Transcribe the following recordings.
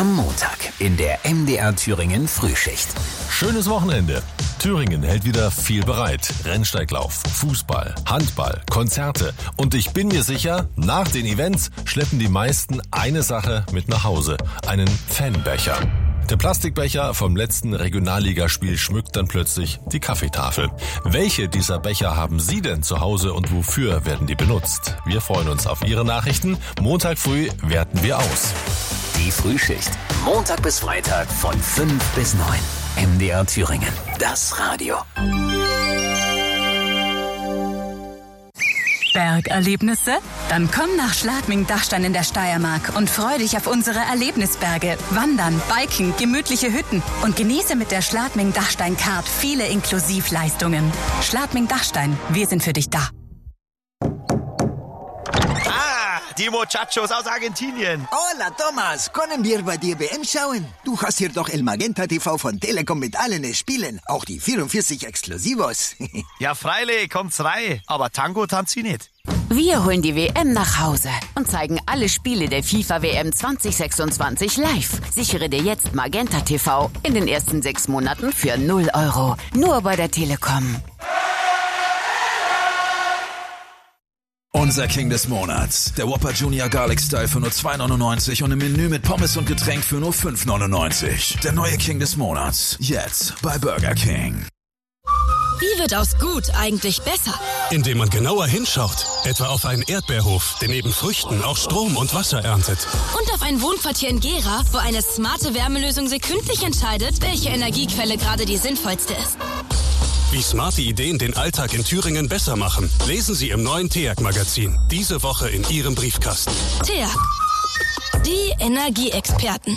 Am Montag in der MDR Thüringen Frühschicht. Schönes Wochenende. Thüringen hält wieder viel bereit. Rennsteiglauf, Fußball, Handball, Konzerte. Und ich bin mir sicher, nach den Events schleppen die meisten eine Sache mit nach Hause. Einen Fanbecher. Der Plastikbecher vom letzten Regionalligaspiel schmückt dann plötzlich die Kaffeetafel. Welche dieser Becher haben Sie denn zu Hause und wofür werden die benutzt? Wir freuen uns auf Ihre Nachrichten. Montag früh werten wir aus. Die Frühschicht. Montag bis Freitag von 5 bis 9. MDR Thüringen. Das Radio. Bergerlebnisse? Dann komm nach Schladming-Dachstein in der Steiermark und freu dich auf unsere Erlebnisberge. Wandern, Biken, gemütliche Hütten und genieße mit der Schladming-Dachstein-Card viele Inklusivleistungen. Schladming-Dachstein, wir sind für dich da. Die Muchachos aus Argentinien. Hola, Thomas. Können wir bei dir WM schauen? Du hast hier doch El Magenta TV von Telekom mit allen Spielen. Auch die 44 Exklusivos. Ja, freilich, kommt's rein. Aber Tango tanzt sie nicht. Wir holen die WM nach Hause und zeigen alle Spiele der FIFA-WM 2026 live. Sichere dir jetzt Magenta TV in den ersten 6 Monaten für 0 €. Nur bei der Telekom. Unser King des Monats. Der Whopper Junior Garlic Style für nur 2,99 und im Menü mit Pommes und Getränk für nur 5,99. Der neue King des Monats. Jetzt bei Burger King. Wie wird aus gut eigentlich besser? Indem man genauer hinschaut. Etwa auf einen Erdbeerhof, der neben Früchten auch Strom und Wasser erntet. Und auf ein Wohnquartier in Gera, wo eine smarte Wärmelösung sekündlich entscheidet, welche Energiequelle gerade die sinnvollste ist. Wie smarte Ideen den Alltag in Thüringen besser machen, lesen Sie im neuen TEAG-Magazin. Diese Woche in Ihrem Briefkasten. TEAG. Die Energieexperten.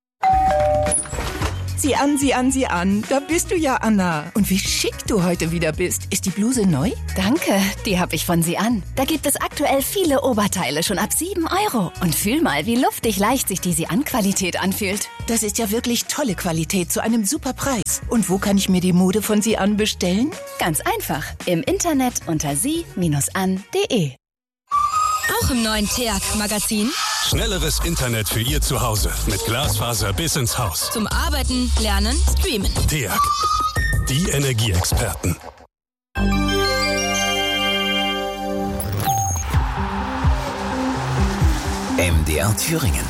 Sieh an, sieh an, sieh an. Da bist du ja, Anna. Und wie schick du heute wieder bist. Ist die Bluse neu? Danke, die habe ich von Sie an. Da gibt es aktuell viele Oberteile schon ab 7 €. Und fühl mal, wie luftig leicht sich die Sie-an-Qualität anfühlt. Das ist ja wirklich tolle Qualität zu einem super Preis. Und wo kann ich mir die Mode von Sie an bestellen? Ganz einfach. Im Internet unter sie-an.de. Auch im neuen TEAG-Magazin. Schnelleres Internet für Ihr Zuhause. Mit Glasfaser bis ins Haus. Zum Arbeiten, Lernen, Streamen. TEAG. Die Energieexperten. MDR Thüringen.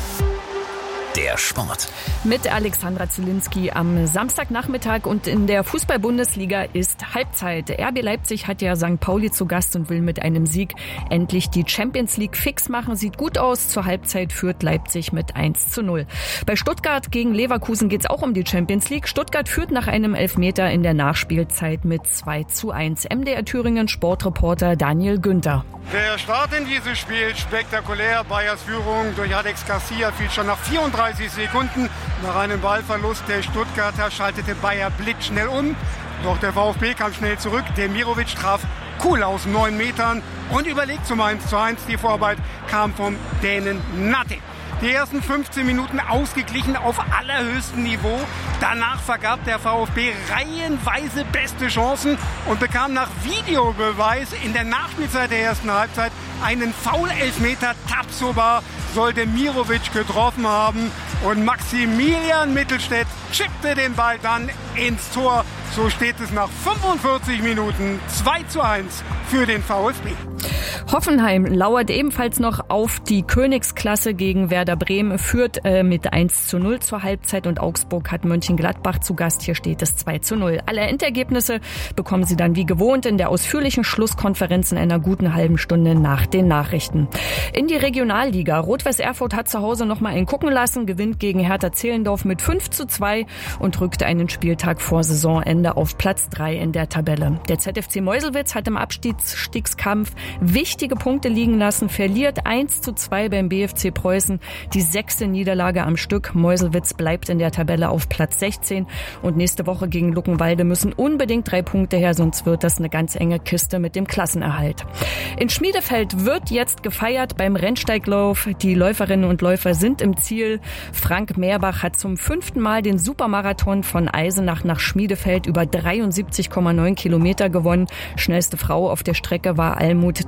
Der Sport. Mit Alexandra Zielinski am Samstagnachmittag und in der Fußball-Bundesliga ist Halbzeit. RB Leipzig hat ja St. Pauli zu Gast und will mit einem Sieg endlich die Champions League fix machen. Sieht gut aus. Zur Halbzeit führt Leipzig mit 1:0. Bei Stuttgart gegen Leverkusen geht es auch um die Champions League. Stuttgart führt nach einem Elfmeter in der Nachspielzeit mit 2:1. MDR Thüringen Sportreporter Daniel Günther. Der Start in dieses Spiel spektakulär. Bayers Führung durch Alex Garcia fiel schon nach 34 Sekunden. Nach einem Ballverlust der Stuttgarter schaltete Bayer blitzschnell um. Doch der VfB kam schnell zurück. Demirovic traf cool aus 9 Metern und überlegt zum 1:1. Die Vorarbeit kam vom Dänen Natte. Die ersten 15 Minuten ausgeglichen auf allerhöchstem Niveau. Danach vergab der VfB reihenweise beste Chancen und bekam nach Videobeweis in der Nachspielzeit der ersten Halbzeit einen Foul-Elfmeter. Tapsoba soll Demirovic getroffen haben und Maximilian Mittelstädt chippte den Ball dann ins Tor. So steht es nach 45 Minuten 2:1 für den VfB. Hoffenheim lauert ebenfalls noch auf die Königsklasse gegen Werder Bremen, führt mit 1:0 zur Halbzeit und Augsburg hat Mönchengladbach zu Gast. Hier steht es 2:0. Alle Endergebnisse bekommen Sie dann wie gewohnt in der ausführlichen Schlusskonferenz in einer guten halben Stunde nach den Nachrichten. In die Regionalliga. Rot-Weiß Erfurt hat zu Hause noch mal einen gucken lassen, gewinnt gegen Hertha Zehlendorf mit 5:2 und rückte einen Spieltag vor Saisonende auf Platz 3 in der Tabelle. Der ZFC Meuselwitz hat im Abstiegskampf wichtige Punkte liegen lassen, verliert 1:2 beim BFC Preußen, die 6. Niederlage am Stück. Meuselwitz bleibt in der Tabelle auf Platz 16 und nächste Woche gegen Luckenwalde müssen unbedingt 3 Punkte her, sonst wird das eine ganz enge Kiste mit dem Klassenerhalt. In Schmiedefeld wird jetzt gefeiert beim Rennsteiglauf. Die Läuferinnen und Läufer sind im Ziel. Frank Mehrbach hat zum 5. Mal den Supermarathon von Eisenach nach Schmiedefeld über 73,9 Kilometer gewonnen. Schnellste Frau auf der Strecke war Almut Dressler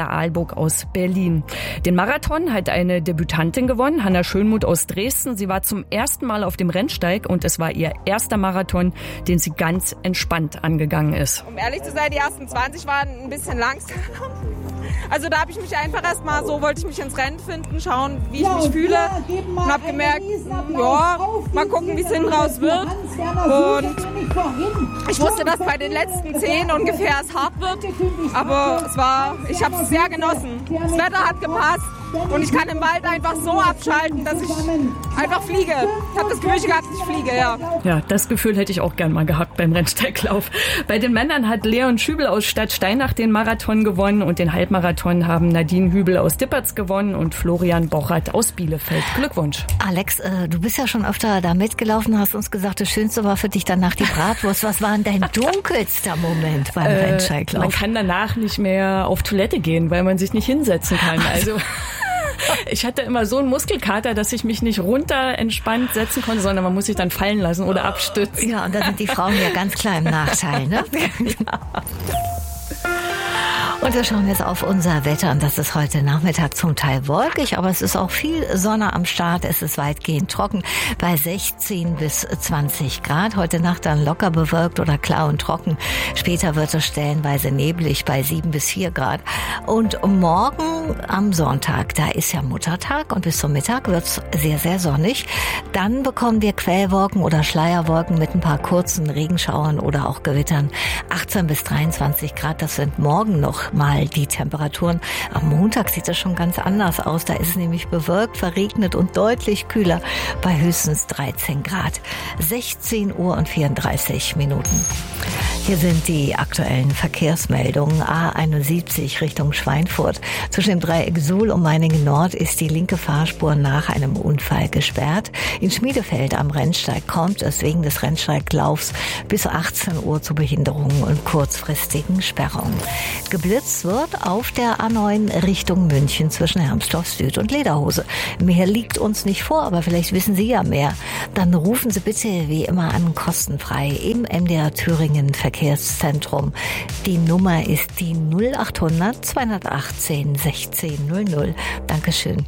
Aalburg aus Berlin. Den Marathon hat eine Debütantin gewonnen, Hanna Schönmuth aus Dresden. Sie war zum ersten Mal auf dem Rennsteig und es war ihr erster Marathon, den sie ganz entspannt angegangen ist. Um ehrlich zu sein, die ersten 20 waren ein bisschen langsam. Also da habe ich mich einfach erstmal wollte ich mich ins Rennen finden, schauen, wie ich mich fühle und habe gemerkt, ja, mal gucken, wie es hinten raus wird. Und ich wusste, dass bei den letzten 10 ungefähr es hart wird, aber ich habe es sehr genossen. Das Wetter hat gepasst. Und ich kann im Wald einfach so abschalten, dass ich einfach fliege. Ich habe das Gefühl gehabt, ich fliege, ja. Ja, das Gefühl hätte ich auch gern mal gehabt beim Rennsteiglauf. Bei den Männern hat Leon Schübel aus Stadtsteinach den Marathon gewonnen und den Halbmarathon haben Nadine Hübel aus Dippertz gewonnen und Florian Bochert aus Bielefeld. Glückwunsch. Alex, du bist ja schon öfter da mitgelaufen, hast uns gesagt, das Schönste war für dich danach die Bratwurst. Was war denn dein dunkelster Moment beim Rennsteiglauf? Man kann danach nicht mehr auf Toilette gehen, weil man sich nicht hinsetzen kann. Also ich hatte immer so einen Muskelkater, dass ich mich nicht runter entspannt setzen konnte, sondern man muss sich dann fallen lassen oder abstützen. Ja, und da sind die Frauen ja ganz klar im Nachteil, ne? Ja. Und wir schauen jetzt auf unser Wetter und das ist heute Nachmittag zum Teil wolkig, aber es ist auch viel Sonne am Start. Es ist weitgehend trocken bei 16 bis 20 Grad. Heute Nacht dann locker bewölkt oder klar und trocken. Später wird es stellenweise neblig bei 7 bis 4 Grad. Und morgen am Sonntag, da ist ja Muttertag und bis zum Mittag wird es sehr, sehr sonnig. Dann bekommen wir Quellwolken oder Schleierwolken mit ein paar kurzen Regenschauern oder auch Gewittern. 18 bis 23 Grad, das sind morgen noch mal die Temperaturen. Am Montag sieht es schon ganz anders aus. Da ist es nämlich bewölkt, verregnet und deutlich kühler bei höchstens 13 Grad. 16 Uhr und 34 Minuten. Hier sind die aktuellen Verkehrsmeldungen. A71 Richtung Schweinfurt. Zwischen dem Dreieck Suhl und Meiningen Nord ist die linke Fahrspur nach einem Unfall gesperrt. In Schmiedefeld am Rennsteig kommt es wegen des Rennsteiglaufs bis 18 Uhr zu Behinderungen und kurzfristigen Sperrungen. Geblitzt wird auf der A9 Richtung München zwischen Hermsdorf Süd und Lederhose. Mehr liegt uns nicht vor, aber vielleicht wissen Sie ja mehr. Dann rufen Sie bitte wie immer an, kostenfrei im MDR Thüringen Verkehrszentrum. Die Nummer ist die 0800 218 1600. Dankeschön.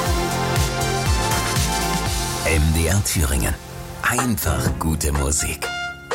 MDR Thüringen. Einfach gute Musik.